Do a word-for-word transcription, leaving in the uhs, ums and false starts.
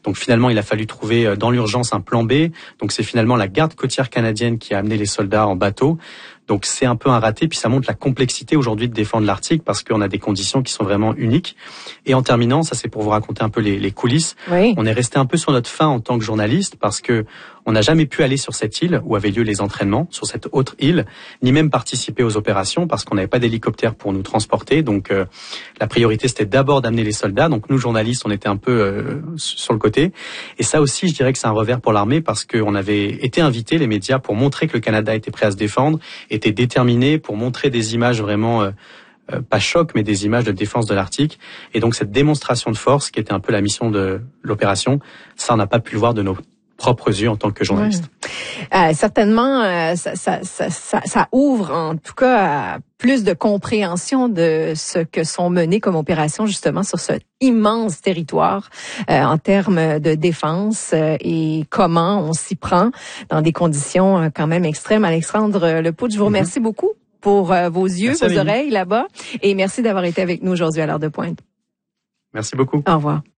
Donc finalement, il a fallu trouver dans l'urgence un plan B. Donc c'est finalement la garde côtière canadienne qui a amené les soldats en bateau. Donc c'est un peu un raté, puis ça montre la complexité aujourd'hui de défendre l'Arctique parce qu'on a des conditions qui sont vraiment uniques. Et en terminant, ça c'est pour vous raconter un peu les, les coulisses, oui. On est resté un peu sur notre faim en tant que journaliste parce que on n'a jamais pu aller sur cette île où avaient lieu les entraînements, sur cette autre île, ni même participer aux opérations parce qu'on n'avait pas d'hélicoptère pour nous transporter. Donc euh, la priorité c'était d'abord d'amener les soldats. Donc nous journalistes, on était un peu euh, sur le côté. Et ça aussi, je dirais que c'est un revers pour l'armée parce qu'on avait été invités, les médias, pour montrer que le Canada était prêt à se défendre, était déterminé pour montrer des images vraiment euh, euh, pas choc, mais des images de défense de l'Arctique. Et donc cette démonstration de force, qui était un peu la mission de l'opération, ça on n'a pas pu le voir de nos propres yeux en tant que journaliste. Mmh. Euh, certainement, euh, ça, ça, ça, ça, ça ouvre en tout cas à plus de compréhension de ce que sont menées comme opérations justement sur ce immense territoire euh, en termes de défense euh, et comment on s'y prend dans des conditions euh, quand même extrêmes. Alexandre Lepoutre, je vous remercie mmh. beaucoup pour euh, vos yeux, merci vos oreilles là-bas et merci d'avoir été avec nous aujourd'hui à l'heure de pointe. Merci beaucoup. Au revoir.